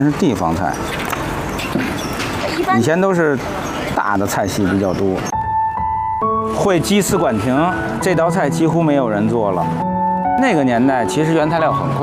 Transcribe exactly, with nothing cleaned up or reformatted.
是地方菜，以前都是大的菜系比较多。会鸡丝管亭这道菜几乎没有人做了。那个年代其实原材料很贵。